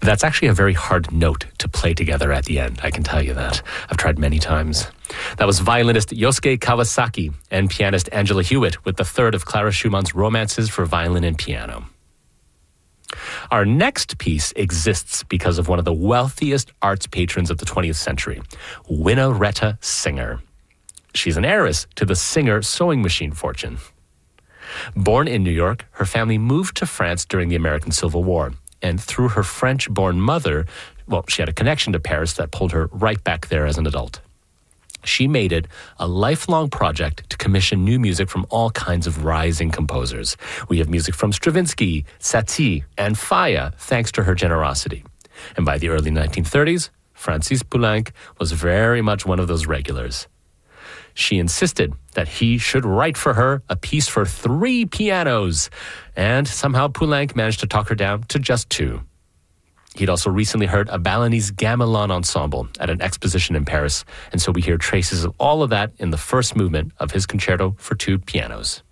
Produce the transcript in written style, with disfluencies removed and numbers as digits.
That's actually a very hard note to play together at the end, I can tell you that. I've tried many times. That was violinist Yosuke Kawasaki and pianist Angela Hewitt with the third of Clara Schumann's romances for violin and piano. Our next piece exists because of one of the wealthiest arts patrons of the 20th century, Winaretta Singer. She's an heiress to the Singer sewing machine fortune. Born in New York, her family moved to France during the American Civil War. And through her French-born mother, she had a connection to Paris that pulled her right back there as an adult. She made it a lifelong project to commission new music from all kinds of rising composers. We have music from Stravinsky, Satie, and Faya, thanks to her generosity. And by the early 1930s, Francis Poulenc was very much one of those regulars. She insisted that he should write for her a piece for 3 pianos, and somehow Poulenc managed to talk her down to just 2. He'd also recently heard a Balinese gamelan ensemble at an exposition in Paris, and so we hear traces of all of that in the first movement of his concerto for 2 pianos.